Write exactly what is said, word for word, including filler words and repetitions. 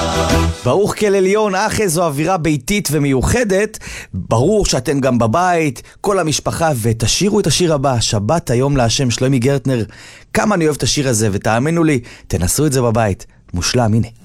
ברוך כל עליון, אך איזו אווירה ביתית ומיוחדת. ברור שאתם גם בבית, כל המשפחה, ותשירו את השיר הבא, שבת היום להשם, שלומי גרטנר. כמה אני אוהב את השיר הזה, ותאמינו לי, תנסו את זה בבית. מושלם, הנה.